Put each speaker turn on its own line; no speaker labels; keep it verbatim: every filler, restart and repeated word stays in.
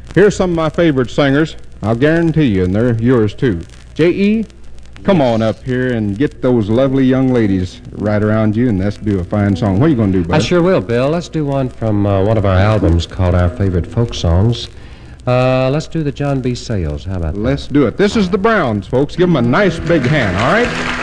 Here's some of my favorite singers. I'll guarantee you, and they're yours too. J E, come on up here and get those lovely young ladies right around you, and let's do a fine song. What are you going to do, bud?
I sure will, Bill. Let's do one from uh, one of our albums called Our Favorite Folk Songs. Uh, let's do the John B. Sayles. How about that?
Let's do it. This is the Browns, folks. Give them a nice big hand, all right?